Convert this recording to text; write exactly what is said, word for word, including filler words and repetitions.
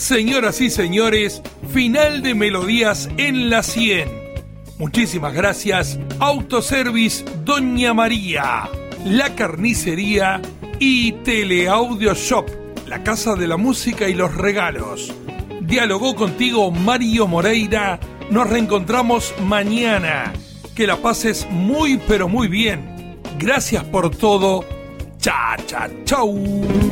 Señoras y señores, final de Melodías en la cien. Muchísimas gracias, Autoservice Doña María, La Carnicería y Teleaudio Shop, la casa de la música y los regalos. Dialogó contigo Mario Moreira. Nos reencontramos mañana. Que la pases muy pero muy bien. Gracias por todo. Cha, cha, chau.